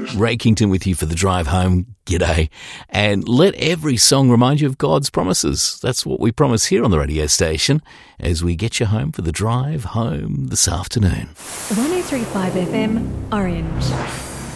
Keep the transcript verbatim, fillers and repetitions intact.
Ray Kington with you for the drive home. G'day. And let every song remind you of God's promises. That's what we promise here on the radio station as we get you home for the drive home this afternoon. one oh three point five F M, Orange.